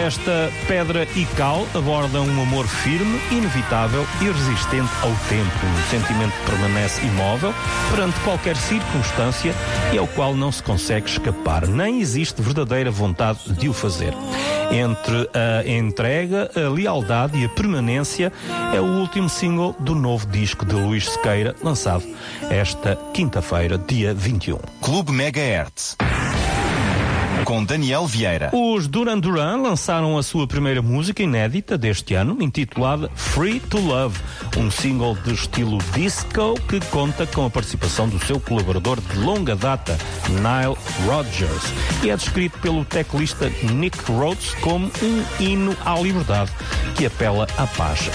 Esta Pedra e Cal aborda um amor firme, inevitável e resistente ao tempo. Um sentimento que permanece imóvel perante qualquer circunstância e ao qual não se consegue escapar. Nem existe verdadeira vontade de o fazer. Entre a entrega, a lealdade e a permanência é o último single do novo disco de Luís Sequeira, lançado esta quinta-feira, dia 21. Clube Megahertz, com Daniel Vieira. Os Duran Duran lançaram a sua primeira música inédita deste ano, intitulada Free to Love, um single de estilo disco que conta com a participação do seu colaborador de longa data, Nile Rodgers, e é descrito pelo teclista Nick Rhodes como um hino à liberdade que apela à paz.